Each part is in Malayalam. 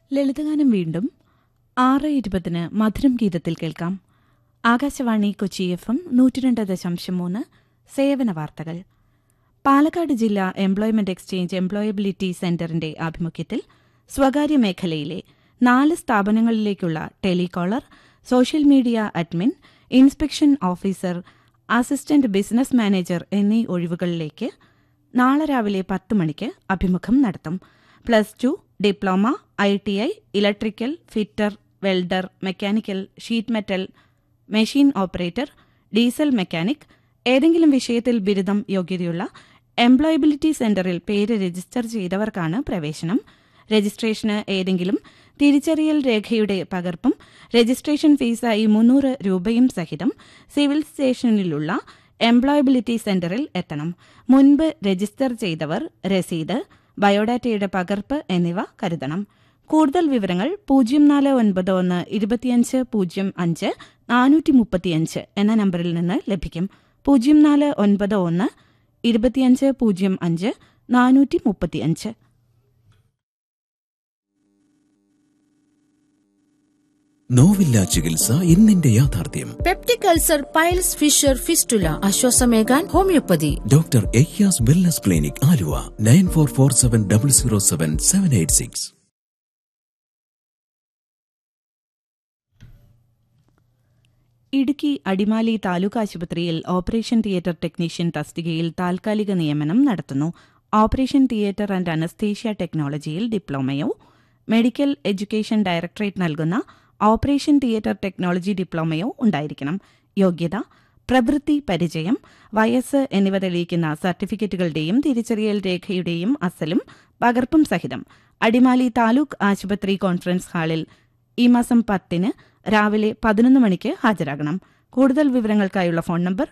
ലളിതഗാനം വീണ്ടും 6:20 മധുരം ഗീതത്തിൽ കേൾക്കാം. ആകാശവാണി കൊച്ചി FM 102.3 സേവന വാർത്തകൾ. പാലക്കാട് ജില്ലാ എംപ്ലോയ്മെന്റ് എക്സ്ചേഞ്ച് എംപ്ലോയബിലിറ്റി സെന്ററിന്റെ ആഭിമുഖ്യത്തിൽ സ്വകാര്യ മേഖലയിലെ 4 സ്ഥാപനങ്ങളിലേക്കുള്ള telecaller, social media admin, inspection officer, assistant business manager എന്നീ ഒഴിവുകളിലേക്ക് നാളെ രാവിലെ 10 മണിക്ക് അഭിമുഖം നടത്തും. +2, diploma, ITI, electrical, fitter, welder, mechanical, sheet metal, machine operator, diesel mechanic, ഏതെങ്കിലും വിഷയത്തിൽ ബിരുദം യോഗ്യതയുള്ള എംപ്ലോയബിലിറ്റി സെന്ററിൽ പേര് രജിസ്റ്റർ ചെയ്തവർക്കാണ് പ്രവേശനം. രജിസ്ട്രേഷന് ഏതെങ്കിലും തിരിച്ചറിയൽ രേഖയുടെ പകർപ്പും രജിസ്ട്രേഷൻ ഫീസായി 300 രൂപയും സഹിതം സിവിൽ സ്റ്റേഷനിലുള്ള എംപ്ലോയബിലിറ്റി സെന്ററിൽ എത്തണം. മുൻപ് രജിസ്റ്റർ ചെയ്തവർ രസീത്, ബയോഡാറ്റയുടെ പകർപ്പ് എന്നിവ കരുതണം. കൂടുതൽ വിവരങ്ങൾ 0491 2505 435 എന്ന നമ്പറിൽ നിന്ന് ലഭിക്കും. 0491 2505 435. നോവില്ല ചികിത്സ ഇന്നിന്റെ യാഥാർത്ഥ്യം. Peptic ulcer, piles, Fisher, fistula, ആശ്വാസമേകാൻ homeopathy. Doctor Ayyaz wellness clinic, Aluva. 9447007786. Idukki Adimali taluk ആശുപത്രിയിൽ ഓപ്പറേഷൻ തിയേറ്റർ ടെക്നീഷ്യൻ തസ്തികയിൽ താൽക്കാലിക നിയമനം നടത്തുന്നു. ഓപ്പറേഷൻ തിയേറ്റർ ആൻഡ് അനസ്തേഷ്യ ടെക്നോളജിയിൽ ഡിപ്ലോമയോ, മെഡിക്കൽ എഡ്യൂക്കേഷൻ ഡയറക്ടറേറ്റ് നൽകുന്ന ഓപ്പറേഷൻ തിയേറ്റർ ടെക്നോളജി ഡിപ്ലോമയോ ഉണ്ടായിരിക്കണം. യോഗ്യത, പ്രവൃത്തി പരിചയം, വയസ്സ് എന്നിവ തെളിയിക്കുന്ന സർട്ടിഫിക്കറ്റുകളുടെയും തിരിച്ചറിയൽ രേഖയുടെയും അസലും പകർപ്പും സഹിതം അടിമാലി താലൂക്ക് ആശുപത്രി കോൺഫറൻസ് ഹാളിൽ ഈ മാസം 10 രാവിലെ 11 മണിക്ക് ഹാജരാകണം. കൂടുതൽ വിവരങ്ങൾക്കായുള്ള ഫോൺ നമ്പർ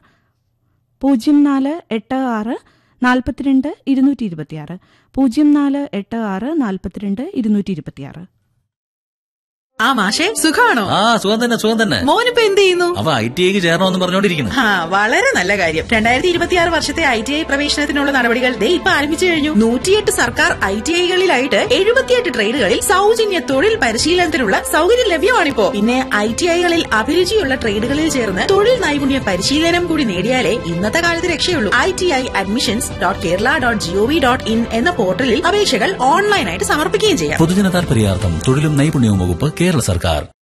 0486 42 226 0486 42 226. ആ മാഷേ, സുഖാണോ? സുഖം തന്നെ. മോനിപ്പോ എന്ത് ചെയ്യുന്നു? അവ ITIക്ക് ചേരണമെന്ന് പറഞ്ഞോണ്ടിരിക്കുന്നു. വളരെ നല്ല കാര്യം. 2026 വർഷത്തെ ITI പ്രവേശനത്തിനുള്ള നടപടികൾ ഇപ്പൊ ആരംഭിച്ചു കഴിഞ്ഞു. 108 സർക്കാർ ITIകളിലായിട്ട് 78 ട്രേഡുകളിൽ സൗജന്യ തൊഴിൽ പരിശീലനത്തിനുള്ള സൗകര്യം ലഭ്യമാണിപ്പോ. പിന്നെ ITIകളിൽ അഭിരുചിയുള്ള ട്രേഡുകളിൽ ചേർന്ന് തൊഴിൽ നൈപുണ്യ പരിശീലനം കൂടി നേടിയാലേ ഇന്നത്തെ കാലത്ത് രക്ഷയുള്ളൂ. ITI.admissions.kerala.gov.in എന്ന പോർട്ടലിൽ അപേക്ഷകൾ ഓൺലൈനായിട്ട് സമർപ്പിക്കുകയും ചെയ്യാം. പൊതുജന താൽപര്യാർത്ഥം തൊഴിലും നൈപുണ്യവും വകുപ്പ്, കേരള സർക്കാർ.